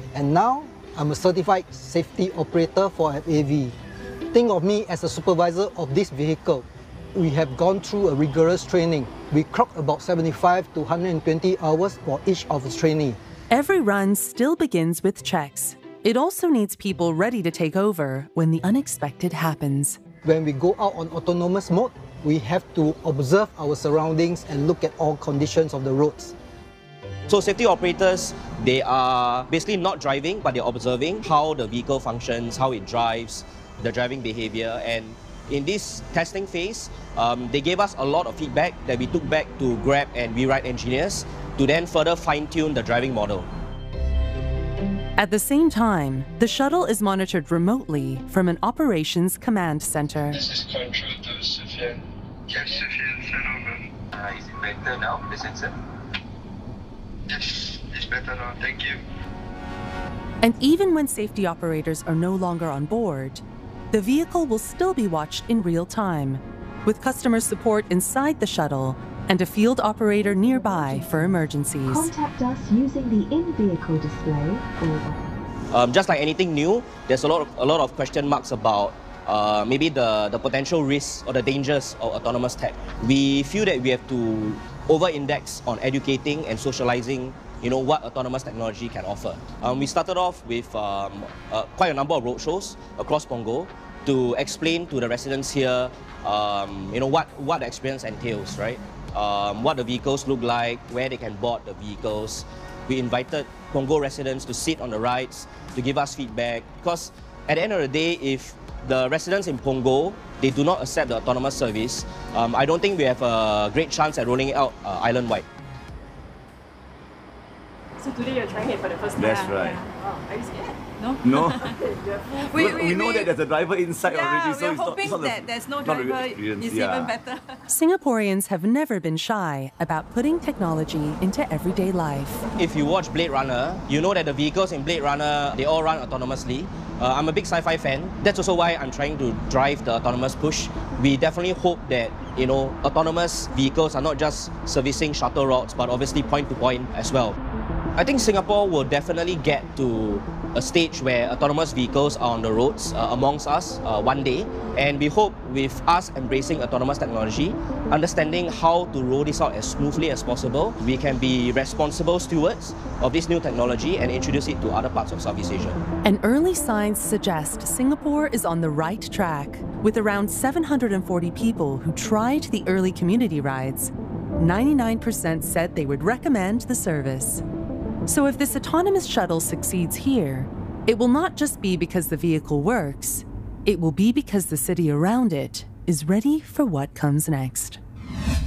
and now I'm a certified safety operator for an AV. Think of me as a supervisor of this vehicle. We have gone through a rigorous training. We clock about 75 to 120 hours for each of the trainee. Every run still begins with checks. It also needs people ready to take over when the unexpected happens. When we go out on autonomous mode, we have to observe our surroundings and look at all conditions of the roads. So safety operators, they are basically not driving, but they're observing how the vehicle functions, how it drives, the driving behavior. And in this testing phase, they gave us a lot of feedback that we took back to Grab and WeRide engineers to then further fine-tune the driving model. At the same time, the shuttle is monitored remotely from an operations command center. This is control to Sufyan. Yes, Sufyan, send over. Is it better now, the sensor? Yes, it's better now, thank you. And even when safety operators are no longer on board, the vehicle will still be watched in real time, with customer support inside the shuttle and a field operator nearby for emergencies. Contact us using the in-vehicle display or... Just like anything new, there's a lot of question marks about maybe the potential risks or the dangers of autonomous tech. We feel that we have to over-index on educating and socializing what autonomous technology can offer. We started off with quite a number of roadshows across Punggol to explain to the residents here what the experience entails, right? What the vehicles look like, where they can board the vehicles. We invited Punggol residents to sit on the rides, to give us feedback, because at the end of the day, if the residents in Punggol, they do not accept the autonomous service, I don't think we have a great chance at rolling it out island-wide. So today you're trying it for the first time? That's right. Yeah. Oh, are you scared? No? No. we know that there's a driver inside already, so we're it's hoping not that there's no driver is even better. Singaporeans have never been shy about putting technology into everyday life. If you watch Blade Runner, you know that the vehicles in Blade Runner, they all run autonomously. I'm a big sci-fi fan. That's also why I'm trying to drive the autonomous push. We definitely hope that, autonomous vehicles are not just servicing shuttle routes, but obviously point-to-point as well. I think Singapore will definitely get to a stage where autonomous vehicles are on the roads amongst us one day, and we hope with us embracing autonomous technology, understanding how to roll this out as smoothly as possible, we can be responsible stewards of this new technology and introduce it to other parts of Southeast Asia. And early signs suggest Singapore is on the right track. With around 740 people who tried the early community rides, 99% said they would recommend the service. So if this autonomous shuttle succeeds here, it will not just be because the vehicle works, it will be because the city around it is ready for what comes next.